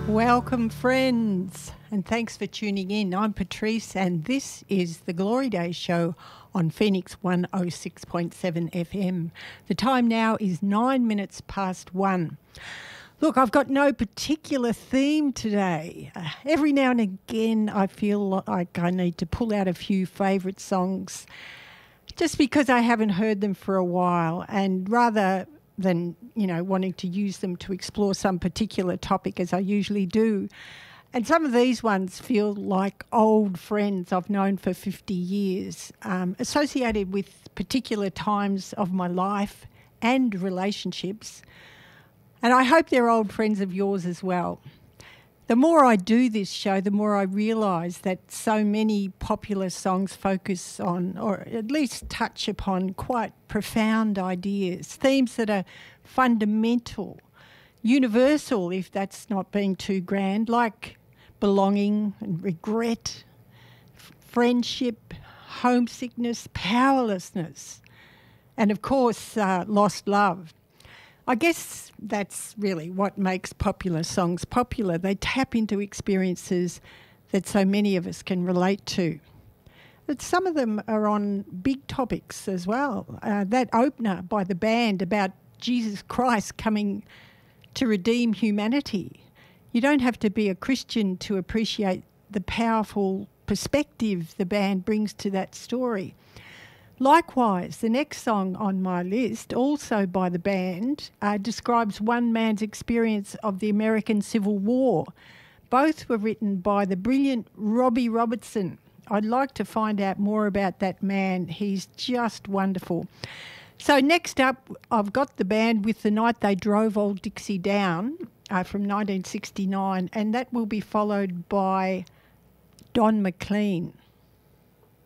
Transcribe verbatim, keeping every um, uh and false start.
Welcome, friends, and thanks for tuning in. I'm Patrice, and this is the Glory Days show on Phoenix one oh six point seven F M. The time now is nine minutes past one. Look, I've got no particular theme today. Uh, every now and again, I feel like I need to pull out a few favourite songs just because I haven't heard them for a while, and rather than, you know, wanting to use them to explore some particular topic as I usually do. And some of these ones feel like old friends I've known for fifty years, um, associated with particular times of my life and relationships. And I hope they're old friends of yours as well. The more I do this show, the more I realise that so many popular songs focus on, or at least touch upon, quite profound ideas, themes that are fundamental, universal if that's not being too grand, like belonging and regret, f- friendship, homesickness, powerlessness, and of course, uh, lost love. I guess that's really what makes popular songs popular. They tap into experiences that so many of us can relate to. But some of them are on big topics as well. Uh, that opener by the band about Jesus Christ coming to redeem humanity. You don't have to be a Christian to appreciate the powerful perspective the band brings to that story. Likewise, the next song on my list, also by the band, uh, describes one man's experience of the American Civil War. Both were written by the brilliant Robbie Robertson. I'd like to find out more about that man. He's just wonderful. So next up, I've got the band with The Night They Drove Old Dixie Down uh, from nineteen sixty-nine, and that will be followed by Don McLean.